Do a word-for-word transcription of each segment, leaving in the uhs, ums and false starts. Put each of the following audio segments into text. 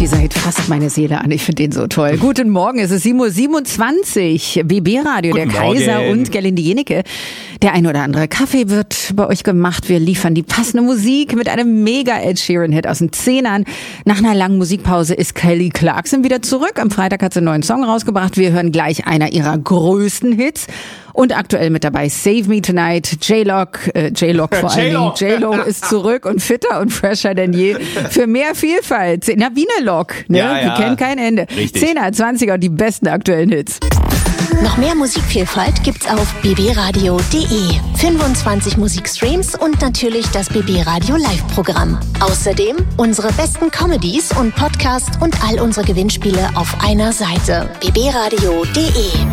dieser Hit fasst meine Seele an. Ich finde den so toll. Guten Morgen, es ist sieben Uhr siebenundzwanzig. B B-Radio, der Kaiser und Gerlinde Jenike. Der ein oder andere Kaffee wird bei euch gemacht. Wir liefern die passende Musik mit einem mega Ed Sheeran-Hit aus den Zehnern. Nach einer langen Musikpause ist Kelly Clarkson wieder zurück. Am Freitag hat sie einen neuen Song rausgebracht. Wir hören gleich einer ihrer größten Hits. Und aktuell mit dabei Save Me Tonight, J-Lock, äh, J-Lock vor allen Dingen. J-Lo ist zurück und fitter und fresher denn je. Für mehr Vielfalt. Na, Wiener Lock, ne? Ja, ja. Die kennen kein Ende. Richtig. Zehner, Zwanziger und die besten aktuellen Hits. Noch mehr Musikvielfalt gibt's auf b b radio punkt d e. fünfundzwanzig Musikstreams und natürlich das B B Radio Live-Programm. Außerdem unsere besten Comedies und Podcasts und all unsere Gewinnspiele auf einer Seite. b b radio punkt d e.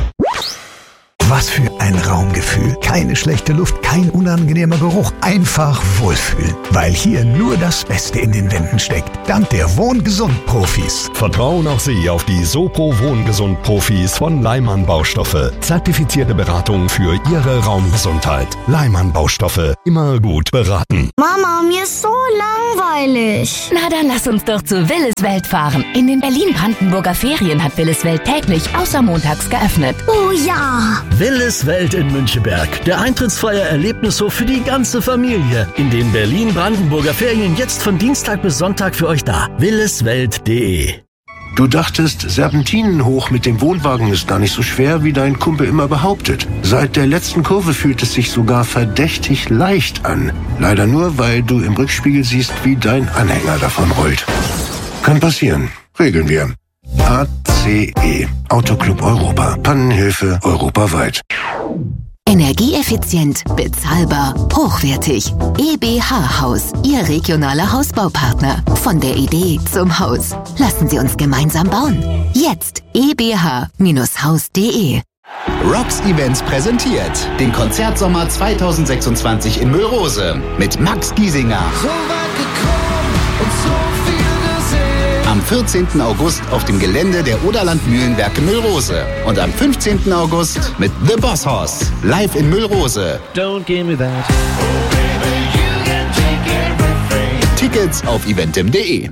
Was für ein Raumgefühl. Keine schlechte Luft, kein unangenehmer Geruch. Einfach wohlfühlen. Weil hier nur das Beste in den Wänden steckt. Dank der Wohngesund-Profis. Vertrauen auch Sie auf die Sopro Wohngesund-Profis von Leimann Baustoffe. Zertifizierte Beratung für Ihre Raumgesundheit. Leimann Baustoffe. Immer gut beraten. Mama, mir ist so langweilig. Na dann lass uns doch zu Willis Welt fahren. In den Berlin-Brandenburger Ferien hat Willis Welt täglich außer montags geöffnet. Oh ja. Willis Welt in Müncheberg. Der eintrittsfreie Erlebnishof für die ganze Familie. In den Berlin-Brandenburger Ferien jetzt von Dienstag bis Sonntag für euch da. williswelt punkt d e. Du dachtest, Serpentinen hoch mit dem Wohnwagen ist gar nicht so schwer, wie dein Kumpel immer behauptet. Seit der letzten Kurve fühlt es sich sogar verdächtig leicht an. Leider nur, weil du im Rückspiegel siehst, wie dein Anhänger davon rollt. Kann passieren. Regeln wir. A C E. Autoclub Europa. Pannenhilfe europaweit. Energieeffizient, bezahlbar, hochwertig. E B H Haus, Ihr regionaler Hausbaupartner. Von der Idee zum Haus. Lassen Sie uns gemeinsam bauen. Jetzt e b h Haus punkt d e. Rocks Events präsentiert den Konzertsommer zweitausendsechsundzwanzig in Müllrose mit Max Giesinger. So weit gekommen und so viel gesehen. Am vierzehnten August auf dem Gelände der Oderland Mühlenwerke Müllrose. Und am fünfzehnten August mit The Boss Hoss. Live in Müllrose. Don't give me that. Oh baby, you can take everything. Tickets auf eventim punkt d e.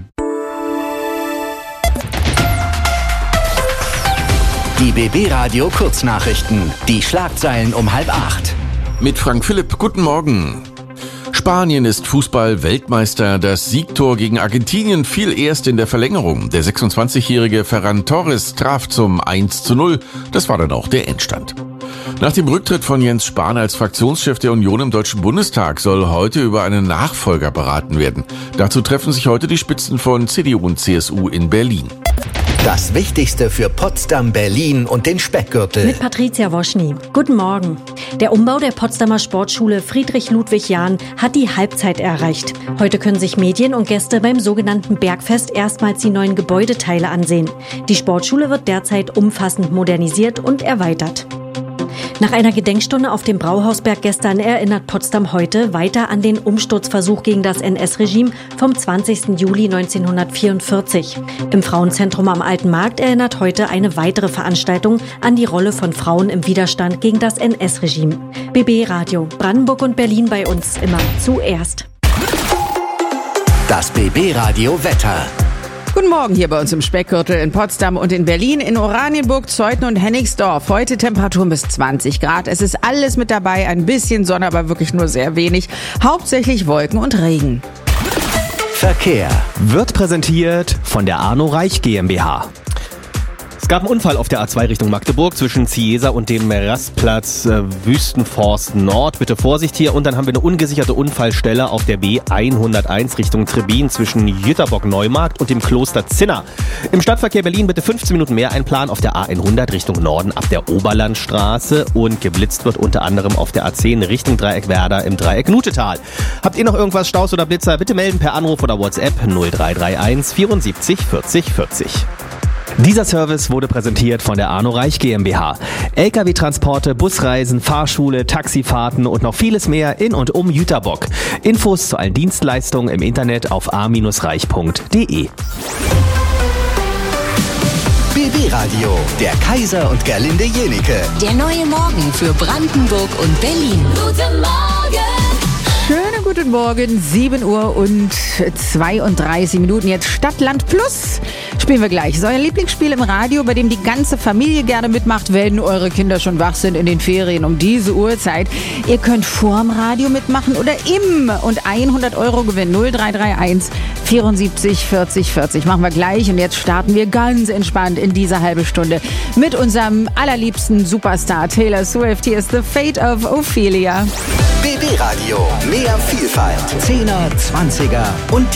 Die B B-Radio Kurznachrichten. Die Schlagzeilen um halb acht. Mit Frank Philipp, guten Morgen. Spanien ist Fußball-Weltmeister. Das Siegtor gegen Argentinien fiel erst in der Verlängerung. Der sechsundzwanzigjährige Ferran Torres traf zum eins zu null. Das war dann auch der Endstand. Nach dem Rücktritt von Jens Spahn als Fraktionschef der Union im Deutschen Bundestag soll heute über einen Nachfolger beraten werden. Dazu treffen sich heute die Spitzen von C D U und C S U in Berlin. Das Wichtigste für Potsdam, Berlin und den Speckgürtel. Mit Patricia Woschny. Guten Morgen. Der Umbau der Potsdamer Sportschule Friedrich-Ludwig-Jahn hat die Halbzeit erreicht. Heute können sich Medien und Gäste beim sogenannten Bergfest erstmals die neuen Gebäudeteile ansehen. Die Sportschule wird derzeit umfassend modernisiert und erweitert. Nach einer Gedenkstunde auf dem Brauhausberg gestern erinnert Potsdam heute weiter an den Umsturzversuch gegen das N S-Regime vom zwanzigsten Juli neunzehnhundertvierundvierzig. Im Frauenzentrum am Alten Markt erinnert heute eine weitere Veranstaltung an die Rolle von Frauen im Widerstand gegen das N S-Regime. B B-Radio, Brandenburg und Berlin bei uns immer zuerst. Das B B-Radio Wetter. Guten Morgen hier bei uns im Speckgürtel in Potsdam und in Berlin, in Oranienburg, Zeuthen und Hennigsdorf. Heute Temperaturen bis zwanzig Grad. Es ist alles mit dabei, ein bisschen Sonne, aber wirklich nur sehr wenig. Hauptsächlich Wolken und Regen. Verkehr wird präsentiert von der Arno Reich GmbH. Es gab einen Unfall auf der A zwei Richtung Magdeburg zwischen Ciesa und dem Rastplatz äh, Wüstenforst Nord. Bitte Vorsicht hier. Und dann haben wir eine ungesicherte Unfallstelle auf der B hunderteins Richtung Trebin zwischen Jüterbock-Neumarkt und dem Kloster Zinner. Im Stadtverkehr Berlin bitte fünfzehn Minuten mehr einplanen auf der A hundert Richtung Norden ab der Oberlandstraße. Und geblitzt wird unter anderem auf der A zehn Richtung Dreieck Werder im Dreieck Nutetal. Habt ihr noch irgendwas, Staus oder Blitzer? Bitte melden per Anruf oder WhatsApp null drei drei eins vierundsiebzig vierzig vierzig. Dieser Service wurde präsentiert von der Arno Reich GmbH. L K W-Transporte, Busreisen, Fahrschule, Taxifahrten und noch vieles mehr in und um Jüterbock. Infos zu allen Dienstleistungen im Internet auf a reich punkt d e. B B-Radio, der Kaiser und Gerlinde Jenike. Der neue Morgen für Brandenburg und Berlin. Guten Morgen. Schönen guten Guten Morgen, sieben Uhr und zweiunddreißig Minuten. Jetzt Stadt, Land Plus spielen wir gleich. Das ist euer Lieblingsspiel im Radio, bei dem die ganze Familie gerne mitmacht, wenn eure Kinder schon wach sind in den Ferien um diese Uhrzeit. Ihr könnt vorm Radio mitmachen oder im und hundert Euro gewinnen. null drei drei eins vierundsiebzig vierzig vierzig. Machen wir gleich und jetzt starten wir ganz entspannt in dieser halbe Stunde mit unserem allerliebsten Superstar Taylor Swift. Hier ist The Fate of Ophelia. B B Radio, mehr Vielfalt. Zehner, Zwanziger und